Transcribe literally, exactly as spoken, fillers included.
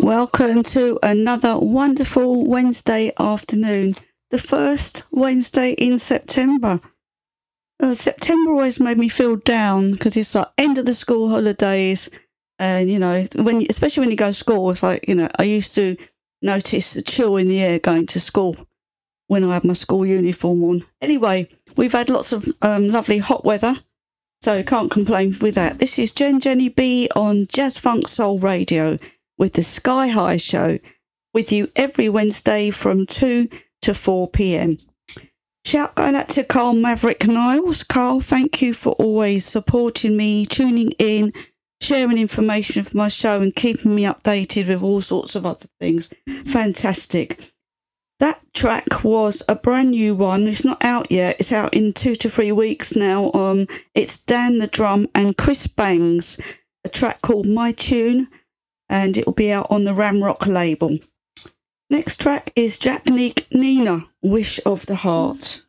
Welcome to another wonderful Wednesday afternoon, the first Wednesday in September. Uh, September always made me feel down because it's like end of the school holidays, and you know, when especially when you go to school, it's like, you know, I used to notice the chill in the air going to school when I had my school uniform on. Anyway, we've had lots of um, lovely hot weather, so can't complain with that. This is Jen Jenny B on Jazz Funk Soul Radio with the Sky High Show, with you every Wednesday from two to four p.m. Shout going out to Carl Maverick Niles. Carl, thank you for always supporting me, tuning in, sharing information for my show and keeping me updated with all sorts of other things. Fantastic. That track was a brand new one. It's not out yet. It's out in two to three weeks now. Um, it's Dan the Drum and Chris Bangs, a track called My Tune, and it will be out on the Ramrock label. Next track is Jack Nick Nina, Wish of the Heart.